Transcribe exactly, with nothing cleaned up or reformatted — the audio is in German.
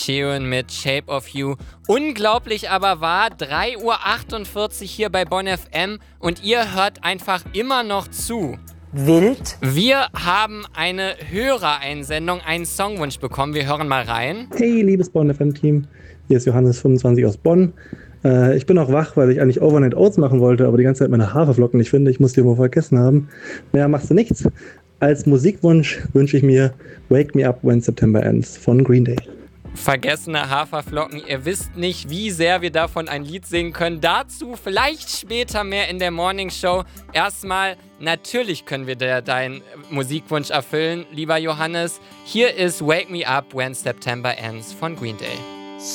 Sheeran mit Shape of You. Unglaublich aber wahr, drei Uhr achtundvierzig hier bei Bonn F M und ihr hört einfach immer noch zu. Wild. Wir haben eine Hörereinsendung, einen Songwunsch bekommen. Wir hören mal rein. Hey, liebes Bonn F M-Team, hier ist Johannes fünfundzwanzig aus Bonn. Äh, ich bin auch wach, weil ich eigentlich Overnight Oats machen wollte, aber die ganze Zeit meine Haferflocken nicht finde. Ich muss die wohl vergessen haben. Naja, machst du nichts. Als Musikwunsch wünsche ich mir Wake Me Up When September Ends von Green Day. Vergessene Haferflocken. Ihr wisst nicht, wie sehr wir davon ein Lied singen können. Dazu vielleicht später mehr in der Morning Show. Erstmal, natürlich können wir dir deinen Musikwunsch erfüllen, lieber Johannes. Hier ist Wake Me Up When September Ends von Green Day.